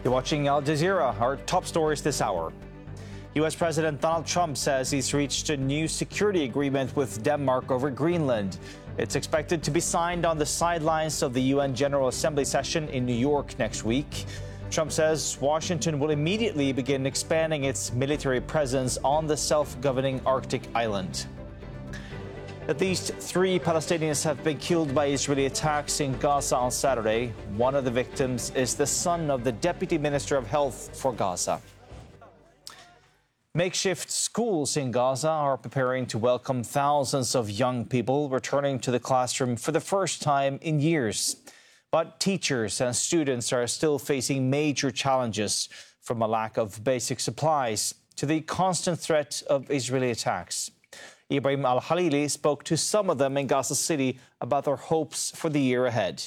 You're watching Al Jazeera, our top stories this hour. U.S. President Donald Trump says he's reached a new security agreement with Denmark over Greenland. It's expected to be signed on the sidelines of the UN General Assembly session in New York next week. Trump says Washington will immediately begin expanding its military presence on the self-governing Arctic island. At least 3 Palestinians have been killed by Israeli attacks in Gaza on Saturday. One of the victims is the son of the Deputy Minister of Health for Gaza. Makeshift schools in Gaza are preparing to welcome thousands of young people returning to the classroom for the first time in years. But teachers and students are still facing major challenges, from a lack of basic supplies to the constant threat of Israeli attacks. Ibrahim Al-Khalili spoke to some of them in Gaza City about their hopes for the year ahead.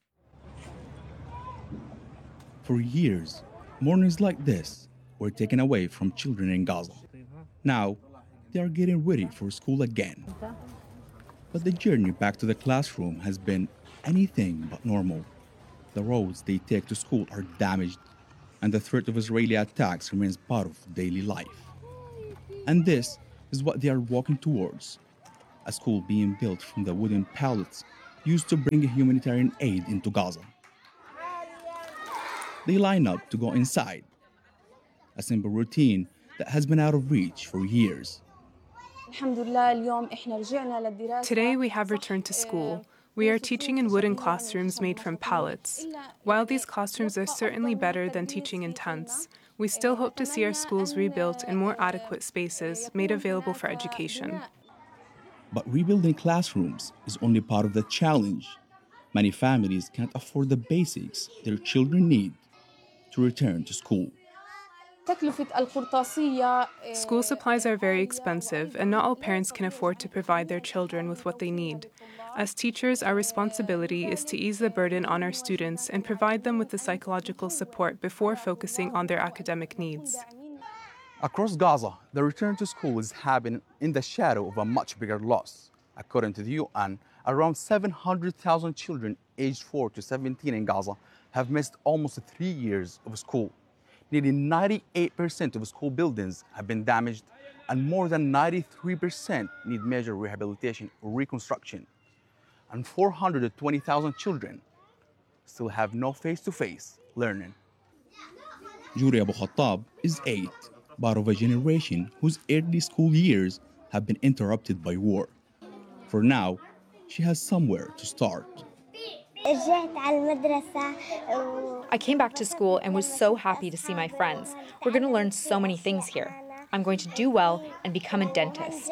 For years, mornings like this were taken away from children in Gaza. Now, they are getting ready for school again. But the journey back to the classroom has been anything but normal. The roads they take to school are damaged, and the threat of Israeli attacks remains part of daily life. And this is what they are walking towards, a school being built from the wooden pallets used to bring humanitarian aid into Gaza. They line up to go inside, a simple routine that has been out of reach for years. Today we have returned to school. We are teaching in wooden classrooms made from pallets. While these classrooms are certainly better than teaching in tents, we still hope to see our schools rebuilt in more adequate spaces made available for education. But rebuilding classrooms is only part of the challenge. Many families can't afford the basics their children need to return to school. School supplies are very expensive, and not all parents can afford to provide their children with what they need. As teachers, our responsibility is to ease the burden on our students and provide them with the psychological support before focusing on their academic needs. Across Gaza, the return to school is happening in the shadow of a much bigger loss. According to the UN, around 700,000 children aged 4 to 17 in Gaza have missed almost 3 years of school. Nearly 98% of school buildings have been damaged, and more than 93% need major rehabilitation or reconstruction. And 420,000 children still have no face-to-face learning. Juri Abu Khattab is 8, part of a generation whose early school years have been interrupted by war. For now, she has somewhere to start. I came back to school and was so happy to see my friends. We're going to learn so many things here. I'm going to do well and become a dentist.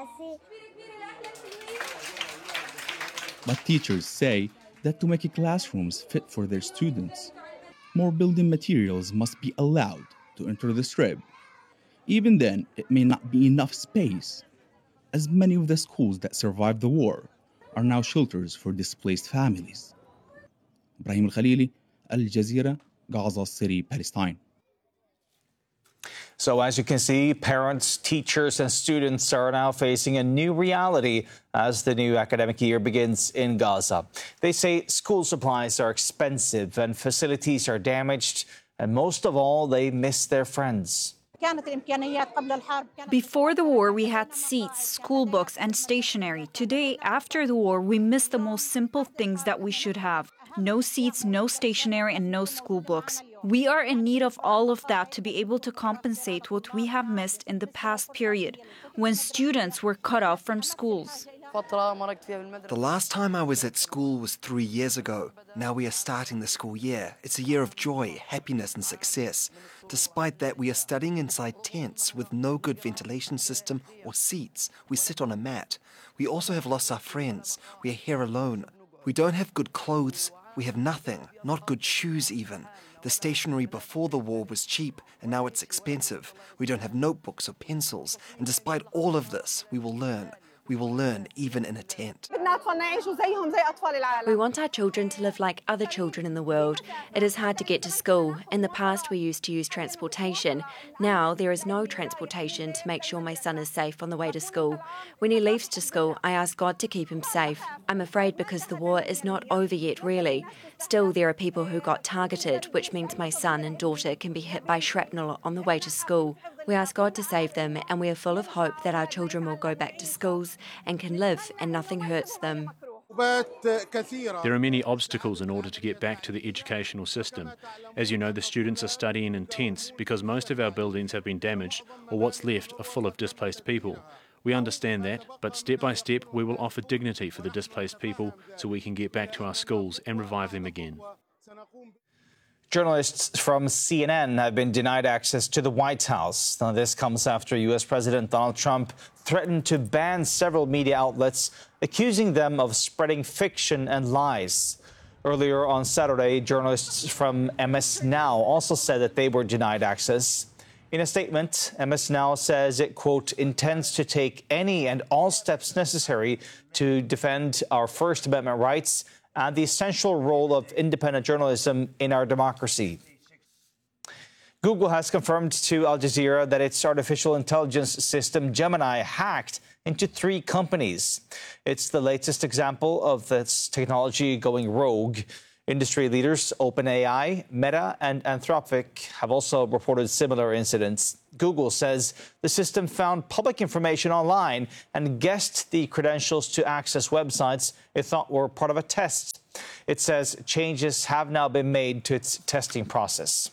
But teachers say that to make classrooms fit for their students, more building materials must be allowed to enter the strip. Even then, it may not be enough space, as many of the schools that survived the war are now shelters for displaced families. Ibrahim Al-Khalili, Al Jazeera, Gaza City, Palestine. So as you can see, parents, teachers and students are now facing a new reality as the new academic year begins in Gaza. They say school supplies are expensive and facilities are damaged, and most of all, they miss their friends. Before the war, we had seats, school books, and stationery. Today, after the war, we miss the most simple things that we should have. No seats, no stationery, and no school books. We are in need of all of that to be able to compensate what we have missed in the past period, when students were cut off from schools. The last time I was at school was 3 years ago. Now we are starting the school year. It's a year of joy, happiness and success. Despite that, we are studying inside tents with no good ventilation system or seats. We sit on a mat. We also have lost our friends. We are here alone. We don't have good clothes. We have nothing, not good shoes even. The stationery before the war was cheap, and now it's expensive. We don't have notebooks or pencils, and despite all of this, we will learn. We will learn even in a tent. We want our children to live like other children in the world. It is hard to get to school. In the past, we used to use transportation. Now, there is no transportation to make sure my son is safe on the way to school. When he leaves to school, I ask God to keep him safe. I'm afraid because the war is not over yet, really. Still, there are people who got targeted, which means my son and daughter can be hit by shrapnel on the way to school. We ask God to save them, and we are full of hope that our children will go back to schools and can live and nothing hurts them. There are many obstacles in order to get back to the educational system. As you know, the students are studying in tents because most of our buildings have been damaged, or what's left are full of displaced people. We understand that, but step by step we will offer dignity for the displaced people so we can get back to our schools and revive them again. Journalists from CNN have been denied access to the White House. Now, this comes after U.S. President Donald Trump threatened to ban several media outlets, accusing them of spreading fiction and lies. Earlier on Saturday, journalists from MS Now also said that they were denied access. In a statement, MS Now says it, quote, intends to take any and all steps necessary to defend our First Amendment rights and the essential role of independent journalism in our democracy. Google has confirmed to Al Jazeera that its artificial intelligence system Gemini hacked into 3 companies. It's the latest example of this technology going rogue. Industry leaders OpenAI, Meta, and Anthropic have also reported similar incidents. Google says the system found public information online and guessed the credentials to access websites it thought were part of a test. It says changes have now been made to its testing process.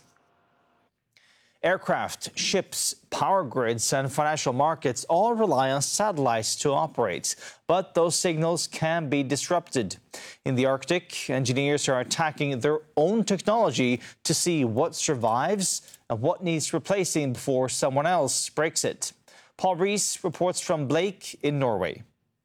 Aircraft, ships, power grids, and financial markets all rely on satellites to operate, but those signals can be disrupted. In the Arctic, engineers are attacking their own technology to see what survives and what needs replacing before someone else breaks it. Paul Rees reports from Blake in Norway.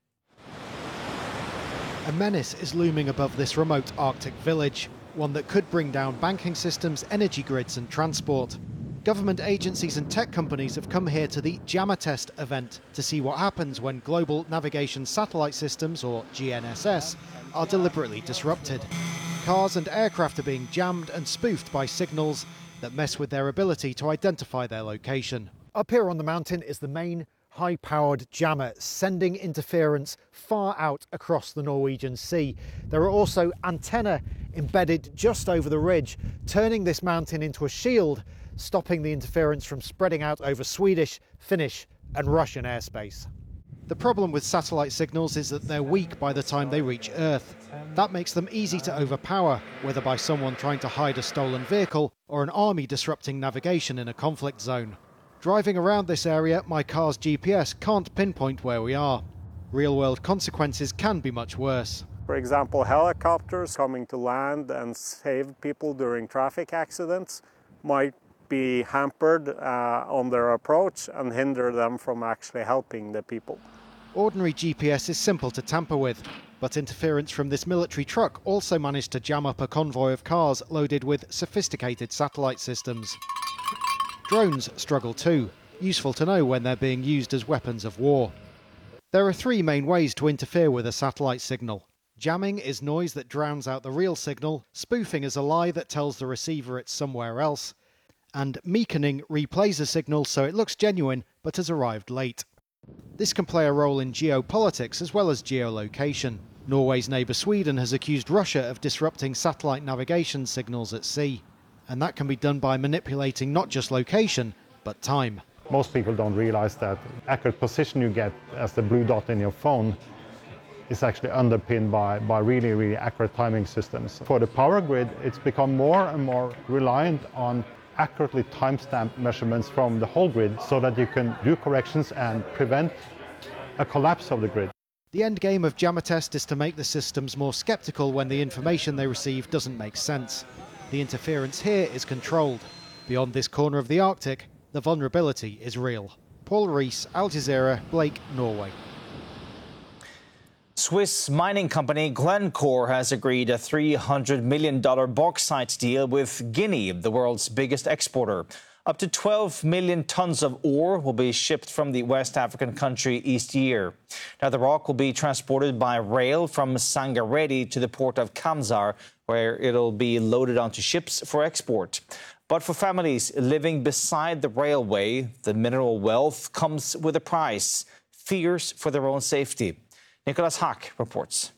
A menace is looming above this remote Arctic village, one that could bring down banking systems, energy grids and transport. Government agencies and tech companies have come here to the JAMA-test event to see what happens when global navigation satellite systems, or GNSS, are deliberately disrupted. Cars and aircraft are being jammed and spoofed by signals that mess with their ability to identify their location. Up here on the mountain is the main high-powered jammer, sending interference far out across the Norwegian Sea. There are also antennae embedded just over the ridge, turning this mountain into a shield, stopping the interference from spreading out over Swedish, Finnish and Russian airspace. The problem with satellite signals is that they're weak by the time they reach Earth. That makes them easy to overpower, whether by someone trying to hide a stolen vehicle or an army disrupting navigation in a conflict zone. Driving around this area, my car's GPS can't pinpoint where we are. Real-world consequences can be much worse. For example, helicopters coming to land and save people during traffic accidents might be hampered on their approach and hinder them from actually helping the people. Ordinary GPS is simple to tamper with, but interference from this military truck also managed to jam up a convoy of cars loaded with sophisticated satellite systems. Drones struggle too, useful to know when they're being used as weapons of war. There are 3 main ways to interfere with a satellite signal. Jamming is noise that drowns out the real signal, spoofing is a lie that tells the receiver it's somewhere else, and meakening replays a signal so it looks genuine but has arrived late. This can play a role in geopolitics as well as geolocation. Norway's neighbour Sweden has accused Russia of disrupting satellite navigation signals at sea, and that can be done by manipulating not just location but time. Most people don't realize that accurate position you get as the blue dot in your phone is actually underpinned by really, really accurate timing systems. For the power grid, it's become more and more reliant on accurately timestamp measurements from the whole grid so that you can do corrections and prevent a collapse of the grid. The end game of JAMA-test is to make the systems more sceptical when the information they receive doesn't make sense. The interference here is controlled. Beyond this corner of the Arctic, the vulnerability is real. Paul Rees, Al Jazeera, Blake, Norway. Swiss mining company Glencore has agreed a $300 million bauxite deal with Guinea, the world's biggest exporter. Up to 12 million tons of ore will be shipped from the West African country each year. Now, the rock will be transported by rail from Sangaredi to the port of Kamsar, where it'll be loaded onto ships for export. But for families living beside the railway, the mineral wealth comes with a price, fears for their own safety. Nicholas Hack reports.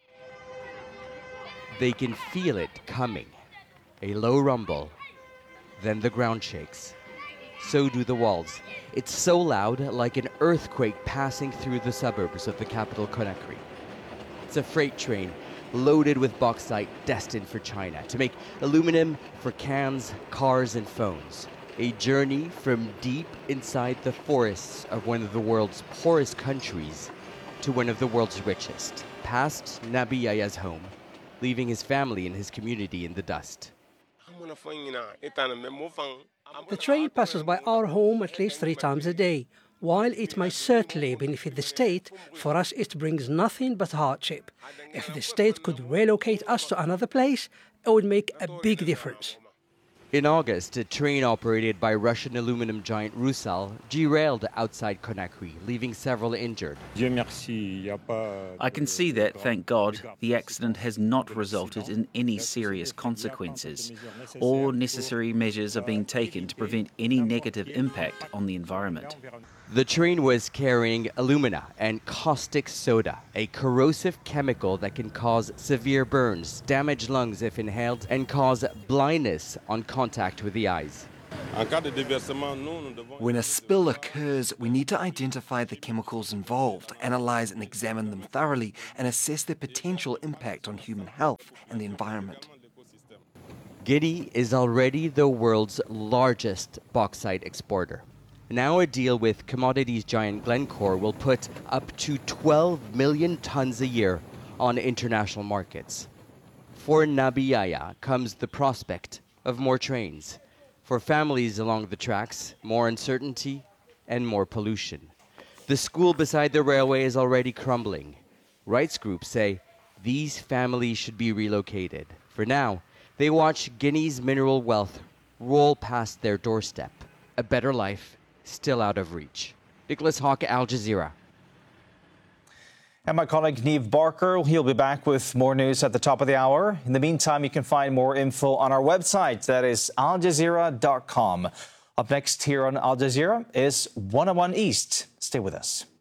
They can feel it coming. A low rumble. Then the ground shakes. So do the walls. It's so loud, like an earthquake passing through the suburbs of the capital, Conakry. It's a freight train loaded with bauxite destined for China to make aluminum for cans, cars, and phones. A journey from deep inside the forests of one of the world's poorest countries to one of the world's richest, past Nabi Yaya's home, leaving his family and his community in the dust. The train passes by our home at least 3 times a day. While it may certainly benefit the state, for us it brings nothing but hardship. If the state could relocate us to another place, it would make a big difference. In August, a train operated by Russian aluminum giant Rusal derailed outside Conakry, leaving several injured. I can see that, thank God, the accident has not resulted in any serious consequences. All necessary measures are being taken to prevent any negative impact on the environment. The train was carrying alumina and caustic soda, a corrosive chemical that can cause severe burns, damage lungs if inhaled, and cause blindness on contact with the eyes. When a spill occurs, we need to identify the chemicals involved, analyze and examine them thoroughly, and assess their potential impact on human health and the environment. Guinea is already the world's largest bauxite exporter. Now a deal with commodities giant Glencore will put up to 12 million tons a year on international markets. For Nabi Yaya comes the prospect of more trains. For families along the tracks, more uncertainty and more pollution. The school beside the railway is already crumbling. Rights groups say these families should be relocated. For now, they watch Guinea's mineral wealth roll past their doorstep. A better life still out of reach. Nicholas Hawke, Al Jazeera. And my colleague Neve Barker, he'll be back with more news at the top of the hour. In the meantime, you can find more info on our website. That is aljazeera.com. Up next here on Al Jazeera is 101 East. Stay with us.